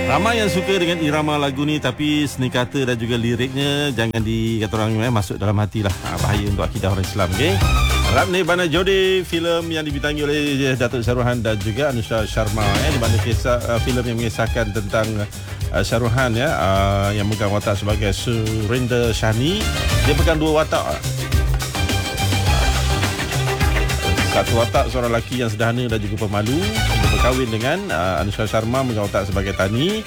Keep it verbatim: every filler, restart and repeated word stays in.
Ramai yang suka dengan irama lagu ni, tapi seni kata dan juga liriknya jangan dikata orang eh, masuk dalam hati lah. Ha, bahaya untuk akidah orang Islam. Okay? Ratne Bana Jodi, filem yang dibintangi oleh Datuk Sharuhan dan juga Anusha Sharma, eh, di mana kisah uh, filem yang mengisahkan tentang uh, Sharuhan ya, uh, yang memegang watak sebagai Surinder Shani. Dia pegang dua watak. Satu watak seorang lelaki yang sederhana dan juga pemalu. Dia berkahwin dengan uh, Anusha Sharma memegang watak sebagai tani.